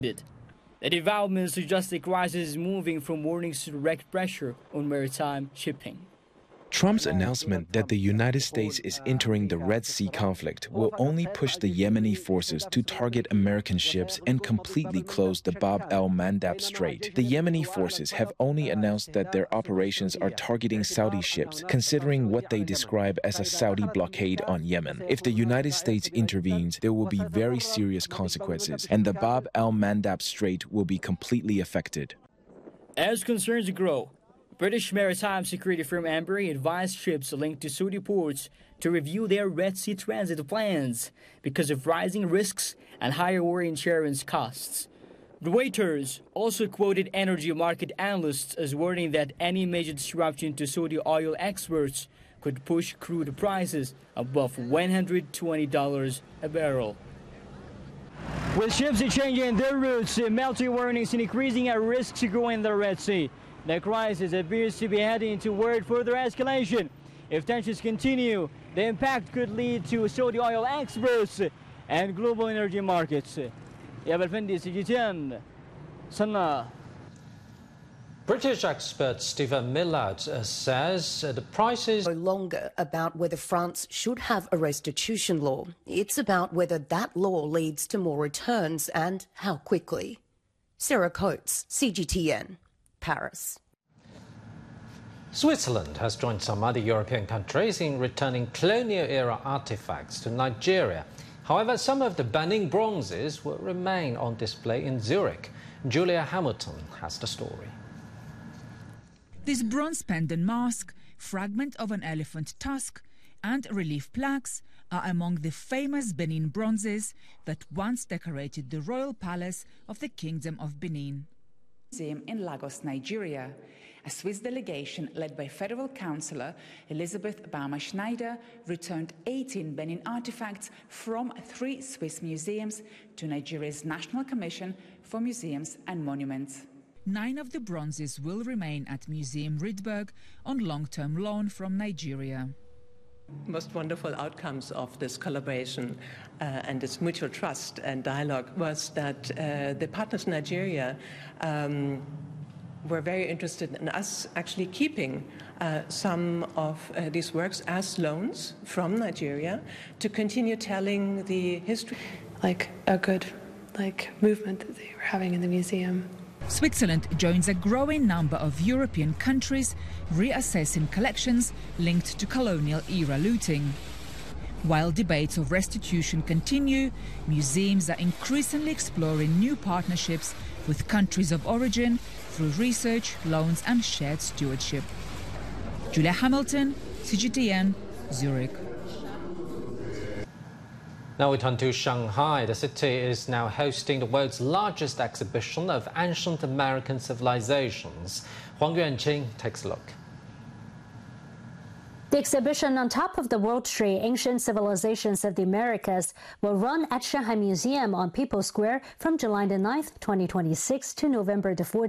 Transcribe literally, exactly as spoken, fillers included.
The development suggests the crisis is moving from warnings to direct pressure on maritime shipping. Trump's announcement that the United States is entering the Red Sea conflict will only push the Yemeni forces to target American ships and completely close the Bab el-Mandab Strait. The Yemeni forces have only announced that their operations are targeting Saudi ships, considering what they describe as a Saudi blockade on Yemen. If the United States intervenes, there will be very serious consequences, and the Bab el-Mandab Strait will be completely affected. As concerns grow, British maritime security firm Amberry advised ships linked to Saudi ports to review their Red Sea transit plans because of rising risks and higher war insurance costs. Reuters also quoted energy market analysts as warning that any major disruption to Saudi oil exports could push crude prices above one hundred twenty dollars a barrel. With ships changing their routes, melting warnings and increasing our risks to go in the Red Sea, the crisis appears to be heading toward further escalation. If tensions continue, the impact could lead to Saudi oil exports and global energy markets. Yabal Fendi, C G T N, Sana'a. British expert Stephen Millard uh, says uh, the prices no longer about whether France should have a restitution law. It's about whether that law leads to more returns and how quickly. Sarah Coates, C G T N, Paris. Switzerland has joined some other European countries in returning colonial-era artifacts to Nigeria. However, some of the Benin bronzes will remain on display in Zurich. Julia Hamilton has the story. This bronze pendant mask, fragment of an elephant tusk, and relief plaques are among the famous Benin bronzes that once decorated the royal palace of the Kingdom of Benin. Museum in Lagos, Nigeria. A Swiss delegation led by Federal Councillor Elizabeth Bauma-Schneider returned eighteen Benin artifacts from three Swiss museums to Nigeria's National Commission for Museums and Monuments. Nine of the bronzes will remain at Museum Rydberg on long-term loan from Nigeria. Most wonderful outcomes of this collaboration uh, and this mutual trust and dialogue was that uh, the partners in Nigeria um, were very interested in us actually keeping uh, some of uh, these works as loans from Nigeria to continue telling the history. Like a good like movement that they were having in the museum. Switzerland joins a growing number of European countries reassessing collections linked to colonial-era looting. While debates of restitution continue, museums are increasingly exploring new partnerships with countries of origin through research, loans and shared stewardship. Julia Hamilton, C G T N, Zurich. Now we turn to Shanghai. The city is now hosting the world's largest exhibition of ancient American civilizations. Huang Yuanqing takes a look. The exhibition on top of the World Tree, Ancient Civilizations of the Americas, will run at Shanghai Museum on People's Square from July the ninth, twenty twenty-six to November the fourteenth.